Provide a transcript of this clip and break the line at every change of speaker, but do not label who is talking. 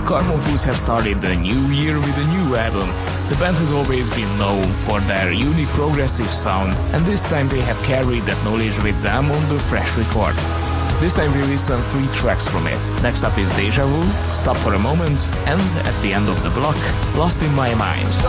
Carbon Fools have started the new year with a new album. The band has always been known for their unique progressive sound, and this time they have carried that knowledge with them on the fresh record. This time we listen 3 tracks from it. Next up is Deja Vu, Stop for a Moment, and at the end of the block, Lost in My Mind.